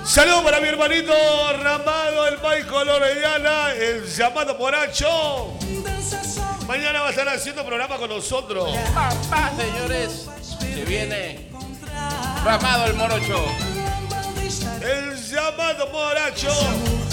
Saludos para mi hermanito Ramado, el Michael Orellana, el llamado Moracho. Mañana va a estar haciendo programa con nosotros. Papá, señores, se viene Ramado el Morocho. El llamado Moracho.